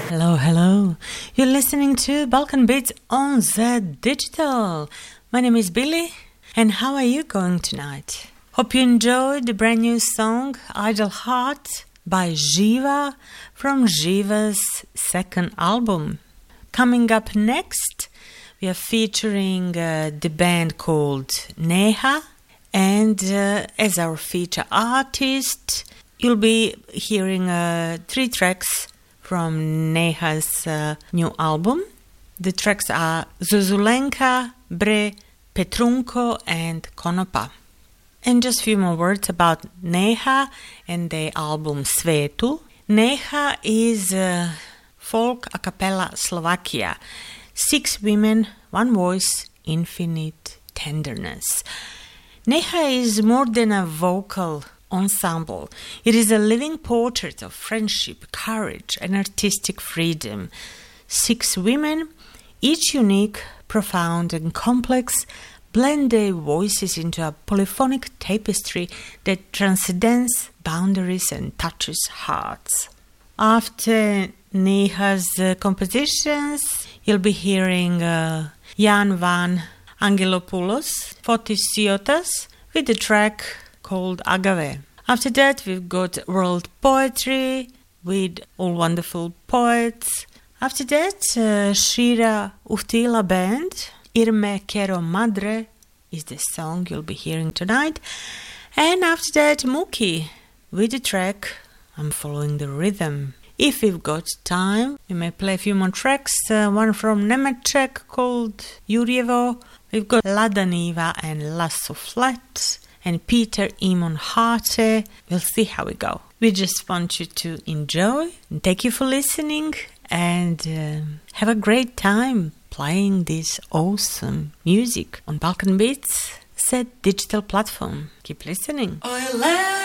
Hello, hello. You're listening to Balkan Beats on the Digital. My name is Billy, and how are you going tonight? Hope you enjoyed the brand new song Idle Heart by Živa from Živa's second album. Coming up next, we are featuring the band called Neha, and as our feature artist, you'll be hearing 3 tracks from Neha's new album. The tracks are Zuzulenka, Bre, Petrunko and Konopa. And just a few more words about Neha and their album Svetu. Neha is folk a cappella Slovakia. 6 women, 1 voice, infinite tenderness. Neha is more than a vocal ensemble. It is a living portrait of friendship, courage, and artistic freedom. 6 women, each unique, profound, and complex, blend their voices into a polyphonic tapestry that transcends boundaries and touches hearts. After Neha's compositions, you'll be hearing Jan van Angelopoulos, Fotis Siotas, with the track called Agave. After that, we've got world poetry with all wonderful poets. After that, Shira Uhtila Band, Irme Quero Madre is the song you'll be hearing tonight. And after that, Muki with the track I'm Following the Rhythm. If we've got time, we may play a few more tracks. One from Nemeček called Jurjevo. We've got Ladaniva and Lasso Flat and Peter Imon Harte. We'll see how we go. We just want you to enjoy. Thank you for listening and have a great time playing this awesome music on Balkan Beats, said digital platform. Keep listening.